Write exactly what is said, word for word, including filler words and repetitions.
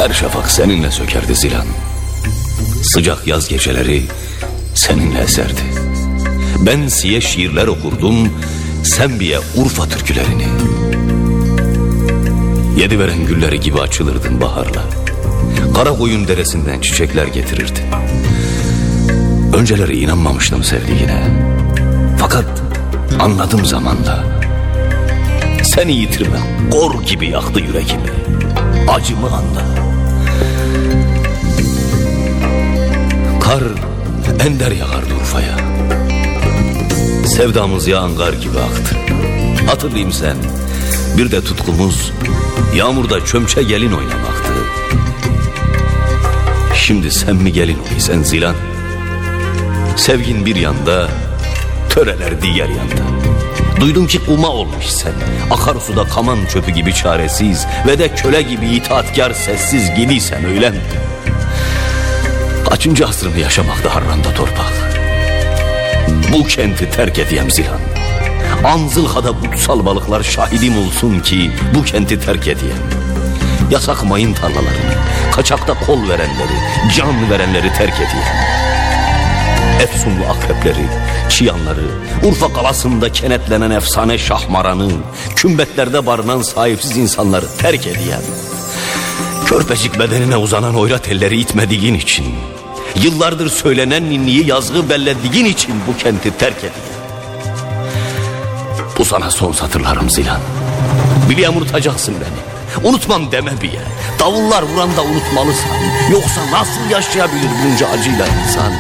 Her şafak seninle sökerdi Zilan. Sıcak yaz geceleri seninle eserdi. Ben siye şiirler okurdum, sen biye Urfa türkülerini. Yediveren gülleri gibi açılırdın baharla. Karakoyun deresinden çiçekler getirirdin. Önceleri inanmamıştım sevdiğine. Fakat anladım zamanla. Seni yitirme kor gibi yaktı yüreğimi. Acımı anla. Kar ender yağardı Urfa'ya. Sevdamız yağan kar gibi aktı. Hatırlayayım sen, bir de tutkumuz yağmurda çömçe gelin oynamaktı. Şimdi sen mi gelin olaysan Zilan? Sevgin bir yanda, töreler diğer yanda. Duydum ki kuma olmuş sen, akarsuda kaman çöpü gibi çaresiz ve de köle gibi itaatkar sessiz gibiysen, öyle mi? Kaçıncı asrını yaşamakta harranda torpak? Bu kenti terk edeyim Zilan. Anzılha'da kutsal balıklar şahidim olsun ki bu kenti terk edeyim. Yasak mayın tarlalarını, kaçakta kol verenleri, can verenleri terk edeyim. Efsunlu akrepleri, çıyanları, Urfa kalasında kenetlenen efsane şahmaranı, kümbetlerde barınan sahipsiz insanları terk edeyim. Körpecik bedenine uzanan oyrat elleri itmediğin için, yıllardır söylenen ninniyi yazgı bellediğin için bu kenti terk edeyim. Bu sana son satırlarım Zilan. Biliyorum unutacaksın beni. Unutmam deme biye. Davullar vuranda unutmalısın. Yoksa nasıl yaşayabilir bunca acıyla insan?